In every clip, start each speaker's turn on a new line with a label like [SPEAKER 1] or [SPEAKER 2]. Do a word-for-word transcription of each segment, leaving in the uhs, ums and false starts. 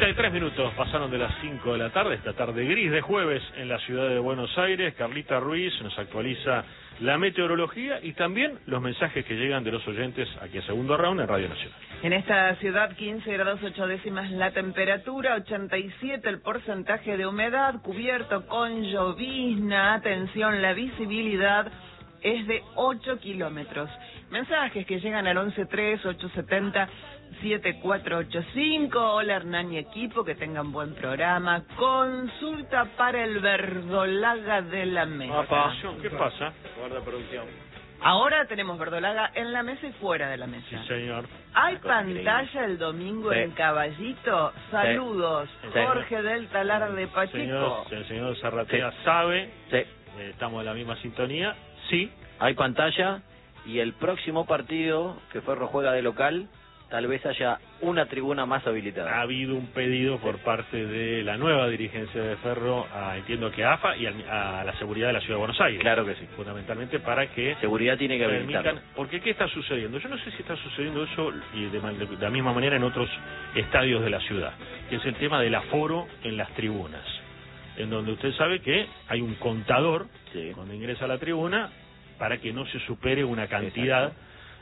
[SPEAKER 1] y tres minutos pasaron de las cinco de la tarde, esta tarde gris de jueves en la ciudad de Buenos Aires. Carlita Ruiz nos actualiza la meteorología y también los mensajes que llegan de los oyentes aquí a Segundo Round en Radio Nacional.
[SPEAKER 2] En esta ciudad, quince grados ocho décimas la temperatura, ochenta y siete el porcentaje de humedad, cubierto con llovizna. Atención, la visibilidad es de ocho kilómetros. Mensajes que llegan al once tres, ocho siete cero, siete cuatro ocho cinco. Hola Hernán y equipo, que tengan buen programa. Consulta para el verdolaga de la mesa.
[SPEAKER 1] Ah, ¿qué pasa? Guarda producción.
[SPEAKER 2] Ahora tenemos verdolaga en la mesa y fuera de la mesa.
[SPEAKER 1] Sí, señor.
[SPEAKER 2] ¿Hay pantalla el domingo
[SPEAKER 3] sí.
[SPEAKER 2] en Caballito? Saludos.
[SPEAKER 3] Sí.
[SPEAKER 2] Jorge del Talar de Pacheco.
[SPEAKER 1] Señor, el señor Zarratea sí. sabe.
[SPEAKER 3] Sí.
[SPEAKER 1] Eh, estamos en la misma sintonía. Sí.
[SPEAKER 3] Hay pantalla y el próximo partido que Ferro juega de local, tal vez haya una tribuna más habilitada.
[SPEAKER 1] Ha habido un pedido por parte de la nueva dirigencia de Ferro, a, entiendo que a AFA y a, a la seguridad de la Ciudad de Buenos Aires.
[SPEAKER 3] Claro que sí.
[SPEAKER 1] Fundamentalmente para que...
[SPEAKER 3] Seguridad tiene que habilitar.
[SPEAKER 1] Porque ¿qué está sucediendo? Yo no sé si está sucediendo eso y de, de, de la misma manera en otros estadios de la ciudad, que es el tema del aforo en las tribunas, en donde usted sabe que hay un contador
[SPEAKER 3] sí.
[SPEAKER 1] cuando ingresa a la tribuna para que no se supere una cantidad.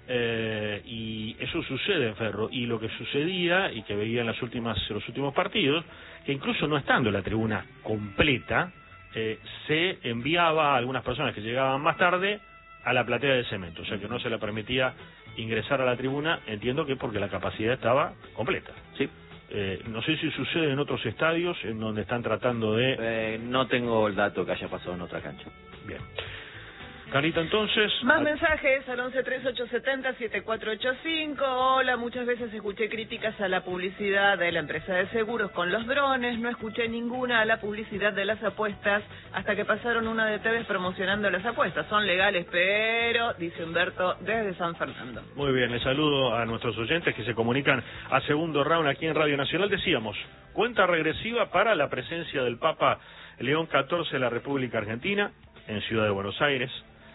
[SPEAKER 1] Eh, y eso sucede en Ferro, y lo que sucedía y que veía en las últimas los últimos partidos, que incluso no estando la tribuna completa, eh, se enviaba a algunas personas que llegaban más tarde a la platea de cemento, o sea que no se le permitía ingresar a la tribuna, entiendo que porque la capacidad estaba completa.
[SPEAKER 3] Sí.
[SPEAKER 1] Eh, no sé si sucede en otros estadios en donde están tratando de...
[SPEAKER 3] Eh, no tengo el dato que haya pasado en otra cancha.
[SPEAKER 1] Bien. Carita, entonces...
[SPEAKER 2] Más mensajes al once tres, ocho siete cero, siete cuatro ocho cinco. Hola, muchas veces escuché críticas a la publicidad de la empresa de seguros con los drones. No escuché ninguna a la publicidad de las apuestas hasta que pasaron una de T V promocionando las apuestas. Son legales, pero, dice Humberto, desde San Fernando.
[SPEAKER 1] Muy bien, les saludo a nuestros oyentes que se comunican a Segundo Round aquí en Radio Nacional. Decíamos, cuenta regresiva para la presencia del Papa León catorce de la República Argentina en Ciudad de Buenos Aires,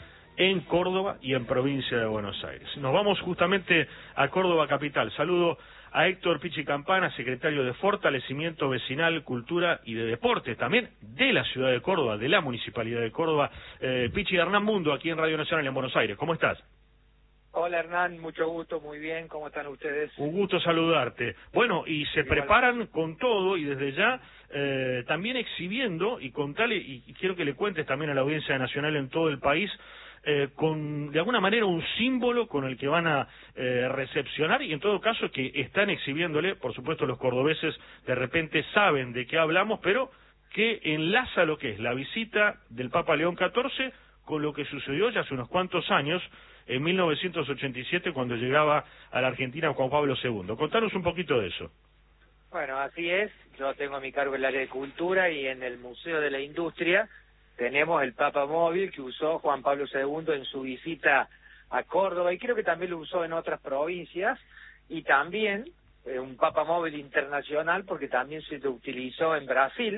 [SPEAKER 1] en Córdoba y en Provincia de Buenos Aires. Nos vamos justamente a Córdoba capital. Saludo a Héctor Pichi Campana, secretario de Fortalecimiento Vecinal, Cultura y de Deportes, también de la ciudad de Córdoba, de la Municipalidad de Córdoba. Eh, Pichi, Hernán Mundo, aquí en Radio Nacional en Buenos Aires. ¿Cómo estás?
[SPEAKER 4] Hola Hernán, mucho gusto, muy bien, ¿cómo están ustedes?
[SPEAKER 1] Un gusto saludarte. Bueno, y se
[SPEAKER 4] Igual.
[SPEAKER 1] preparan con todo y desde ya eh, también exhibiendo, y contale, y, y quiero que le cuentes también a la audiencia nacional en todo el país, Eh, con de alguna manera un símbolo con el que van a eh, recepcionar, y en todo caso que están exhibiéndole, por supuesto los cordobeses de repente saben de qué hablamos, pero que enlaza lo que es la visita del Papa León catorce con lo que sucedió ya hace unos cuantos años, en mil novecientos ochenta y siete, cuando llegaba a la Argentina Juan Pablo segundo. Contanos un poquito de eso.
[SPEAKER 4] Bueno, así es, yo tengo a mi cargo el área de cultura y en el Museo de la Industria tenemos el Papa Móvil que usó Juan Pablo segundo en su visita a Córdoba, y creo que también lo usó en otras provincias, y también eh, un Papa Móvil internacional porque también se lo utilizó en Brasil.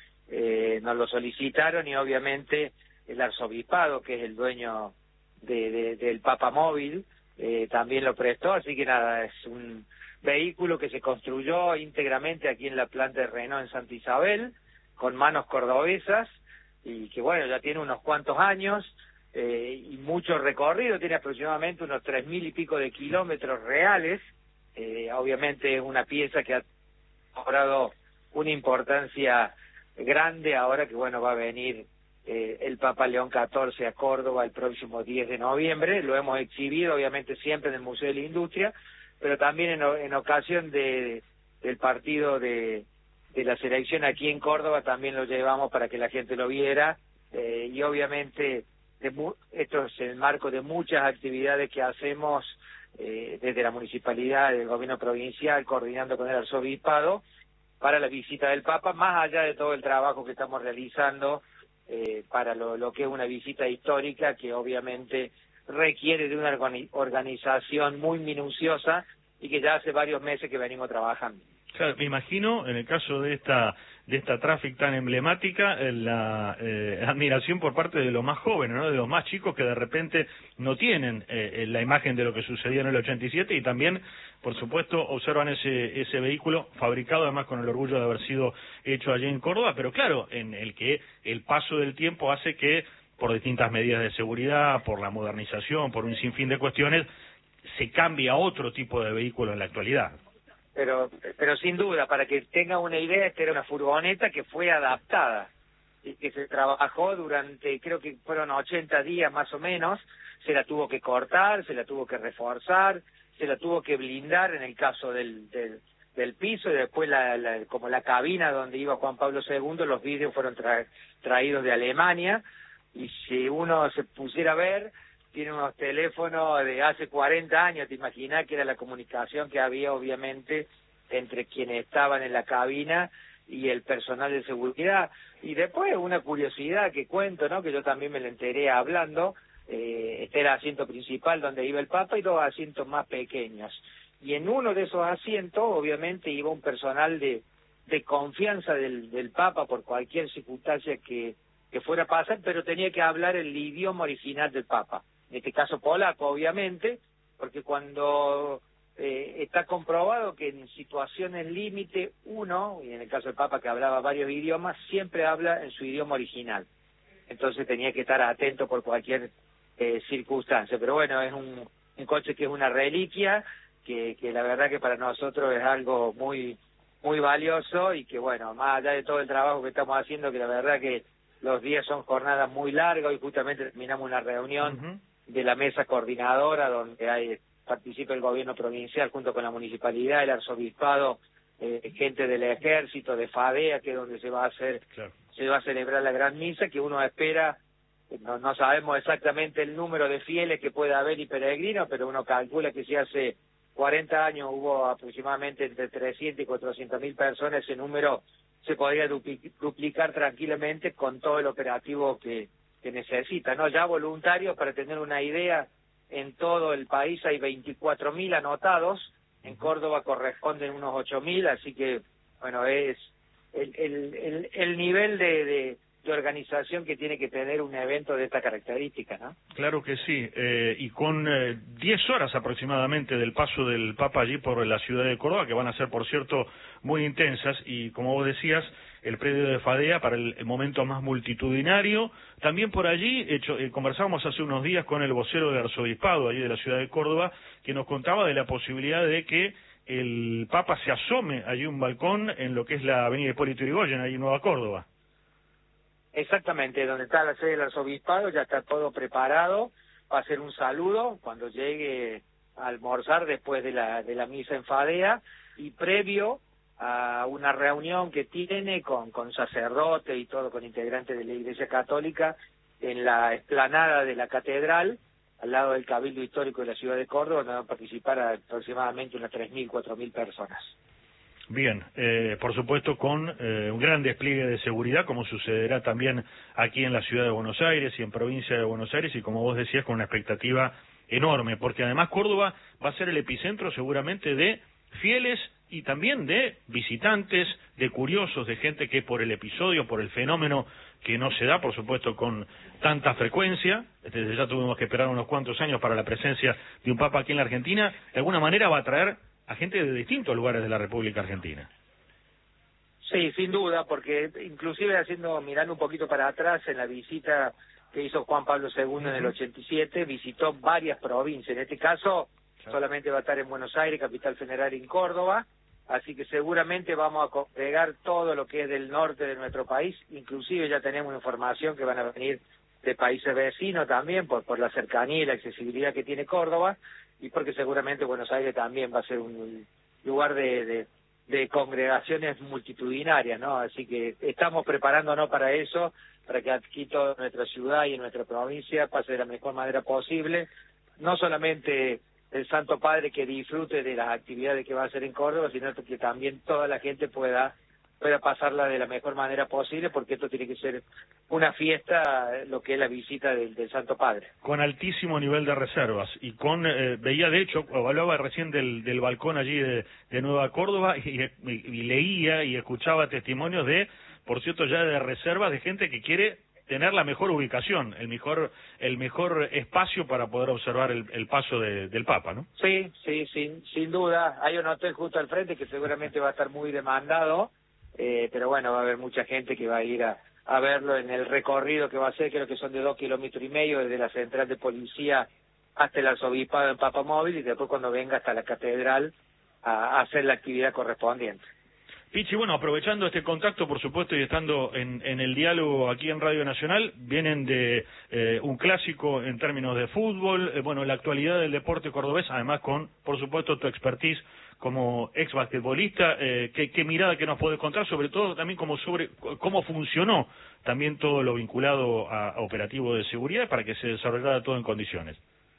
[SPEAKER 4] Eh, nos lo solicitaron y obviamente el arzobispado, que es el dueño de, de, del Papa Móvil, eh, también lo prestó, así que nada, es un vehículo que se construyó íntegramente aquí en la planta de Renault en Santa Isabel, con manos cordobesas, y que bueno, ya tiene unos cuantos años eh, y mucho recorrido, tiene aproximadamente unos tres mil y pico de kilómetros reales. Eh, obviamente es una pieza que ha cobrado una importancia grande ahora que bueno va a venir eh, el Papa León catorce a Córdoba el próximo diez de noviembre. Lo hemos exhibido obviamente siempre en el Museo de la Industria, pero también en, en ocasión de del partido de de la selección aquí en Córdoba también lo llevamos para que la gente lo viera, eh, y obviamente de mu esto es el marco de muchas actividades que hacemos eh, desde la municipalidad, del gobierno provincial, coordinando con el arzobispado para la visita del Papa, más allá de todo el trabajo que estamos realizando eh, para lo, lo que es una visita histórica que obviamente requiere de una organización muy minuciosa y que ya hace varios meses que venimos trabajando.
[SPEAKER 1] Claro, me imagino, en el caso de esta de esta Traffic tan emblemática, eh, la eh, admiración por parte de los más jóvenes, ¿no? De los más chicos que de repente no tienen eh, la imagen de lo que sucedió en el ochenta y siete y también, por supuesto, observan ese ese vehículo fabricado además con el orgullo de haber sido hecho allí en Córdoba, pero claro, en el que el paso del tiempo hace que, por distintas medidas de seguridad, por la modernización, por un sinfín de cuestiones, se cambie a otro tipo de vehículo en la actualidad.
[SPEAKER 4] Pero, pero sin duda, para que tenga una idea, esta era una furgoneta que fue adaptada y que se trabajó durante, creo que fueron ochenta días más o menos, se la tuvo que cortar, se la tuvo que reforzar, se la tuvo que blindar en el caso del, del, del piso, y después la, la, como la cabina donde iba Juan Pablo segundo, los vídeos fueron tra traídos de Alemania, y si uno se pusiera a ver, tiene unos teléfonos de hace cuarenta años, te imaginas que era la comunicación que había obviamente entre quienes estaban en la cabina y el personal de seguridad. Y después una curiosidad que cuento, ¿no? Que yo también me la enteré hablando, eh, este era el asiento principal donde iba el Papa y dos asientos más pequeños. Y en uno de esos asientos obviamente iba un personal de, de confianza del, del Papa por cualquier circunstancia que, que fuera a pasar, pero tenía que hablar el idioma original del Papa. En este caso polaco, obviamente, porque cuando eh, está comprobado que en situaciones límite uno, y en el caso del Papa que hablaba varios idiomas, siempre habla en su idioma original. Entonces tenía que estar atento por cualquier eh, circunstancia. Pero bueno, es un, un coche que es una reliquia, que, que la verdad que para nosotros es algo muy, muy valioso y que bueno, más allá de todo el trabajo que estamos haciendo, que la verdad que los días son jornadas muy largas y justamente terminamos una reunión uh-huh. de la mesa coordinadora donde hay participa el gobierno provincial junto con la municipalidad, el arzobispado, eh, gente del ejército, de FADEA, que es donde se va a hacer, claro. se va a celebrar la gran misa, que uno espera, no, no sabemos exactamente el número de fieles que pueda haber y peregrinos, pero uno calcula que si hace cuarenta años hubo aproximadamente entre trescientas y cuatrocientas mil personas, ese número se podría duplicar tranquilamente con todo el operativo que, que necesita, ¿no? Ya voluntarios, para tener una idea, en todo el país hay veinticuatro mil anotados, en Córdoba corresponden unos ocho mil, así que, bueno, es el, el, el, el nivel de, de, de organización que tiene que tener un evento de esta característica, ¿no?
[SPEAKER 1] Claro que sí, eh, y con eh, diez horas aproximadamente del paso del Papa allí por la ciudad de Córdoba, que van a ser, por cierto, muy intensas, y como vos decías, el predio de FADEA para el, el momento más multitudinario. También por allí, hecho, eh, conversábamos hace unos días con el vocero del arzobispado allí de la ciudad de Córdoba, que nos contaba de la posibilidad de que el Papa se asome allí un balcón en lo que es la avenida Hipólito Yrigoyen, allí en Nueva Córdoba.
[SPEAKER 4] Exactamente, donde está la sede del arzobispado, ya está todo preparado, va a ser un saludo cuando llegue a almorzar después de la, de la misa en FADEA, y previo a una reunión que tiene con, con sacerdotes y todo, con integrantes de la Iglesia Católica, en la explanada de la Catedral, al lado del Cabildo Histórico de la ciudad de Córdoba, donde van a participar aproximadamente unas tres mil, cuatro mil personas.
[SPEAKER 1] Bien, eh, por supuesto con eh, un gran despliegue de seguridad, como sucederá también aquí en la ciudad de Buenos Aires y en provincia de Buenos Aires, y como vos decías, con una expectativa enorme, porque además Córdoba va a ser el epicentro seguramente de fieles y también de visitantes, de curiosos, de gente que por el episodio, por el fenómeno que no se da, por supuesto, con tanta frecuencia, desde ya tuvimos que esperar unos cuantos años para la presencia de un Papa aquí en la Argentina, de alguna manera va a traer a gente de distintos lugares de la República Argentina.
[SPEAKER 4] Sí, sin duda, porque inclusive haciendo, mirando un poquito para atrás, en la visita que hizo Juan Pablo segundo uh-huh. en el ochenta y siete, visitó varias provincias. En este caso, claro. solamente va a estar en Buenos Aires, Capital Federal, y en Córdoba, así que seguramente vamos a congregar todo lo que es del norte de nuestro país, inclusive ya tenemos información que van a venir de países vecinos también, por, por la cercanía y la accesibilidad que tiene Córdoba, y porque seguramente Buenos Aires también va a ser un lugar de, de, de congregaciones multitudinarias, ¿no? Así que estamos preparándonos para eso, para que aquí toda nuestra ciudad y nuestra provincia pase de la mejor manera posible, no solamente el Santo Padre que disfrute de las actividades que va a hacer en Córdoba, sino que también toda la gente pueda pueda pasarla de la mejor manera posible, porque esto tiene que ser una fiesta, lo que es la visita del, del Santo Padre.
[SPEAKER 1] Con altísimo nivel de reservas, y con, eh, veía de hecho, hablaba recién del, del balcón allí de, de Nueva Córdoba, y, y, y leía y escuchaba testimonios de, por cierto, ya de reservas de gente que quiere tener la mejor ubicación, el mejor el mejor espacio para poder observar el, el paso de, del Papa, ¿no?
[SPEAKER 4] Sí, sí, sin, sin duda. Hay un hotel justo al frente que seguramente va a estar muy demandado, eh, pero bueno, va a haber mucha gente que va a ir a, a verlo en el recorrido que va a hacer, creo que son de dos kilómetros y medio, desde la central de policía hasta el arzobispado en Papamóvil, y después cuando venga hasta la catedral a, a hacer la actividad correspondiente.
[SPEAKER 1] Pichi, bueno, aprovechando este contacto, por supuesto, y estando en, en el diálogo aquí en Radio Nacional, vienen de eh, un clásico en términos de fútbol, eh, bueno, la actualidad del deporte cordobés, además con, por supuesto, tu expertise como ex basquetbolista, eh, ¿qué, qué mirada que nos podés contar, sobre todo también como sobre cómo funcionó también todo lo vinculado a, a operativo de seguridad para que se desarrollara todo en condiciones?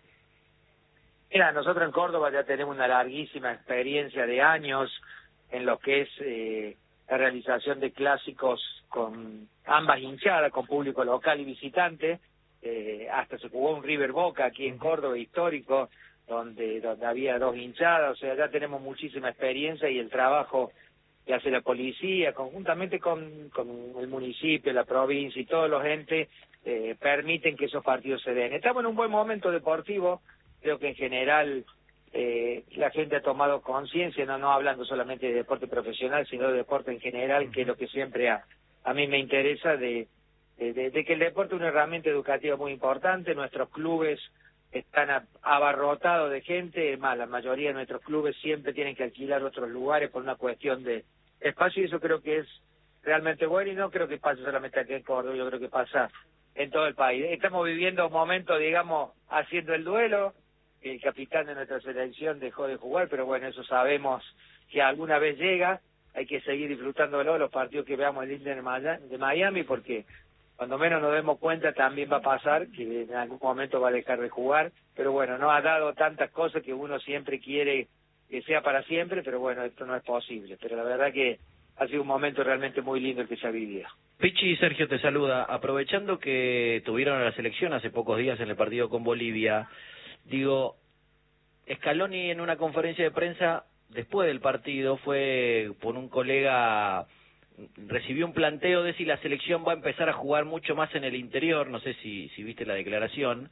[SPEAKER 4] Mira, nosotros en Córdoba ya tenemos una larguísima experiencia de años en lo que es eh, la realización de clásicos con ambas hinchadas, con público local y visitante. Eh, hasta se jugó un River Boca aquí en Córdoba histórico, donde donde había dos hinchadas. O sea, ya tenemos muchísima experiencia, y el trabajo que hace la policía, conjuntamente con, con el municipio, la provincia y todos los entes, eh, permiten que esos partidos se den. Estamos en un buen momento deportivo, creo que en general eh, la gente ha tomado conciencia, no no hablando solamente de deporte profesional, sino de deporte en general, que es lo que siempre a, a mí me interesa, de, de, de, de que el deporte es una herramienta educativa muy importante. Nuestros clubes están a, abarrotados de gente, más la mayoría de nuestros clubes siempre tienen que alquilar otros lugares por una cuestión de espacio, y eso creo que es realmente bueno, y no creo que pase solamente aquí en Córdoba, yo creo que pasa en todo el país. Estamos viviendo un momento, digamos, haciendo el duelo. El capitán de nuestra selección dejó de jugar, pero bueno, eso sabemos que alguna vez llega. Hay que seguir disfrutándolo, los partidos que veamos el Inter de Miami, porque cuando menos nos demos cuenta también va a pasar que en algún momento va a dejar de jugar. Pero bueno, nos ha dado tantas cosas que uno siempre quiere que sea para siempre, pero bueno, esto no es posible. Pero la verdad que ha sido un momento realmente muy lindo el que se ha vivido.
[SPEAKER 3] Pichi, Sergio te saluda. Aprovechando que tuvieron a la selección hace pocos días en el partido con Bolivia, digo, Scaloni en una conferencia de prensa después del partido fue por un colega, recibió un planteo de si la selección va a empezar a jugar mucho más en el interior, no sé si, si viste la declaración,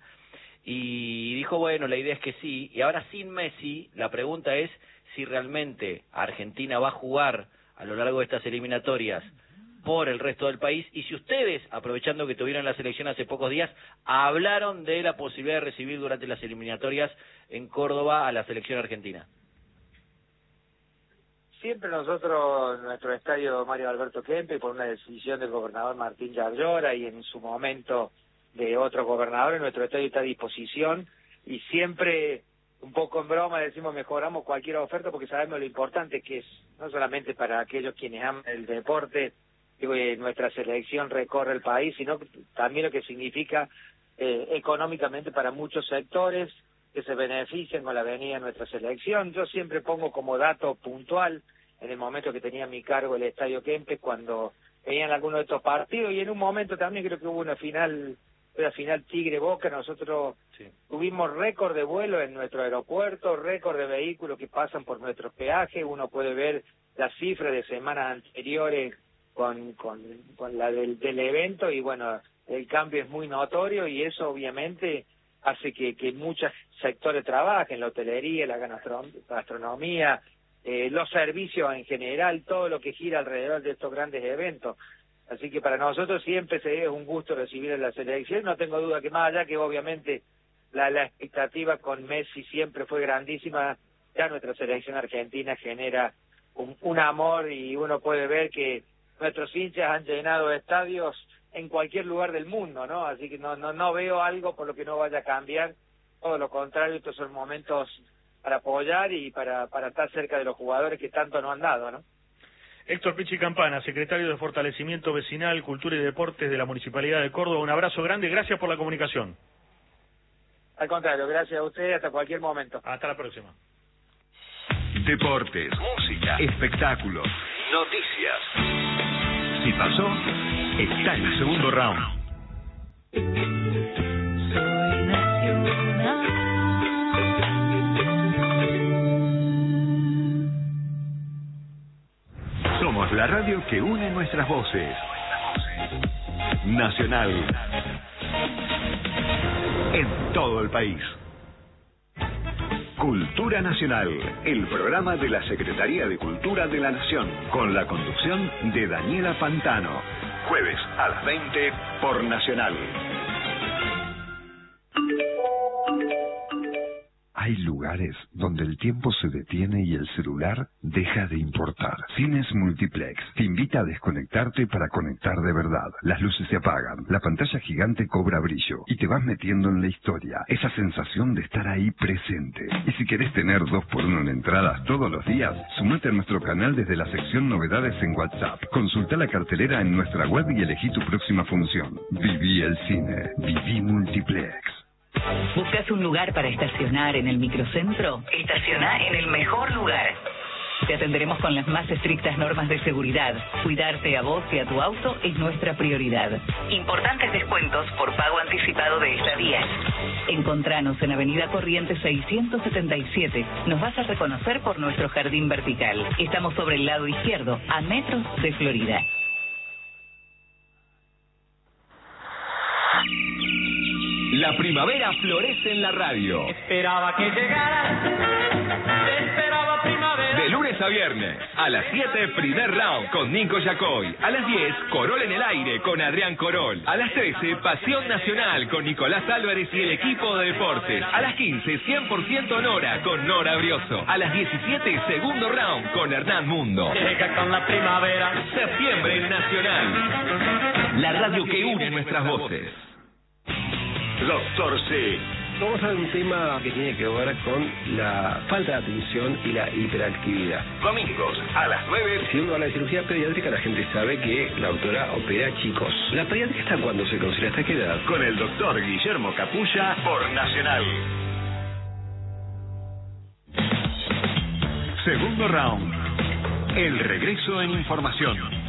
[SPEAKER 3] y dijo, bueno, la idea es que sí, y ahora sin Messi, la pregunta es si realmente Argentina va a jugar a lo largo de estas eliminatorias por el resto del país, y si ustedes, aprovechando que tuvieron la selección hace pocos días, hablaron de la posibilidad de recibir durante las eliminatorias en Córdoba a la selección argentina.
[SPEAKER 4] Siempre nosotros, nuestro estadio Mario Alberto Kempes, por una decisión del gobernador Martín Yarlora y en su momento de otros gobernadores, nuestro estadio está a disposición, y siempre, un poco en broma, decimos mejoramos cualquier oferta porque sabemos lo importante que es, no solamente para aquellos quienes aman el deporte, que nuestra selección recorre el país, sino también lo que significa eh, económicamente para muchos sectores que se benefician con la venida de nuestra selección. Yo siempre pongo como dato puntual, en el momento que tenía a mi cargo el Estadio Kempes, cuando venían algunos de estos partidos, y en un momento también creo que hubo una final, una final Tigre-Boca, nosotros sí tuvimos récord de vuelo en nuestro aeropuerto, récord de vehículos que pasan por nuestros peajes. Uno puede ver las cifras de semanas anteriores con, con, con la del, del evento, y bueno, el cambio es muy notorio, y eso obviamente hace que, que muchos sectores trabajen, la hotelería, la gastronomía, eh, los servicios en general, todo lo que gira alrededor de estos grandes eventos. Así que para nosotros siempre es un gusto recibir a la selección. No tengo duda que más allá que obviamente la, la expectativa con Messi siempre fue grandísima, ya nuestra selección argentina genera un, un amor, y uno puede ver que nuestros hinchas han llenado estadios en cualquier lugar del mundo, ¿no? Así que no no no veo algo por lo que no vaya a cambiar. Todo lo contrario, estos son momentos para apoyar y para para estar cerca de los jugadores que tanto nos han dado, ¿no?
[SPEAKER 1] Héctor Pichi Campana, secretario de Fortalecimiento Vecinal, Cultura y Deportes de la Municipalidad de Córdoba, un abrazo grande, gracias por la comunicación.
[SPEAKER 4] Al contrario, gracias a ustedes, hasta cualquier momento.
[SPEAKER 1] Hasta la próxima.
[SPEAKER 5] Deportes, música, espectáculos, Noticias. Si pasó, está en el segundo round.
[SPEAKER 6] Soy nacional.
[SPEAKER 5] Somos la radio que une nuestras voces. Nacional. En todo el país. Cultura Nacional, el programa de la Secretaría de Cultura de la Nación, con la conducción de Daniela Pantano. Jueves a las veinte por Nacional.
[SPEAKER 7] Hay lugares donde el tiempo se detiene y el celular deja de importar. Cines Multiplex te invita a desconectarte para conectar de verdad. Las luces se apagan, la pantalla gigante cobra brillo y te vas metiendo en la historia. Esa sensación de estar ahí presente. Y si querés tener dos por uno en entradas todos los días, sumate a nuestro canal desde la sección Novedades en WhatsApp. Consulta la cartelera en nuestra web y elegí tu próxima función. Viví el cine. Viví Multiplex.
[SPEAKER 8] ¿Buscas un lugar para estacionar en el microcentro? Estaciona en el mejor lugar. Te atenderemos con las más estrictas normas de seguridad. Cuidarte a vos y a tu auto es nuestra prioridad. Importantes descuentos por pago anticipado de estadías. Encontranos en Avenida Corrientes seiscientos setenta y siete. Nos vas a reconocer por nuestro jardín vertical. Estamos sobre el lado izquierdo, a metros de Florida.
[SPEAKER 9] La primavera florece en la radio.
[SPEAKER 10] Esperaba que llegaras, esperaba primavera.
[SPEAKER 9] De lunes a viernes, a las siete, primer round con Nico Yacoy. A las diez, Corol en el aire con Adrián Corol. A las trece, Pasión Nacional con Nicolás Álvarez y el equipo de deportes. A las quince, cien por ciento Nora con Nora Brioso. A las diecisiete, segundo round con Hernán Mundo.
[SPEAKER 10] Llega con la primavera.
[SPEAKER 9] Septiembre en Nacional. La radio que une nuestras voces.
[SPEAKER 5] Doctor C.
[SPEAKER 11] Vamos a un tema que tiene que ver con la falta de atención y la hiperactividad.
[SPEAKER 5] Domingos a las nueve.
[SPEAKER 11] Si uno habla de cirugía pediátrica, la gente sabe que la autora opera chicos. ¿La pediátrica está cuándo se considera? ¿Hasta qué edad?
[SPEAKER 5] Con el doctor Guillermo Capulla por Nacional. Segundo round. El regreso en información.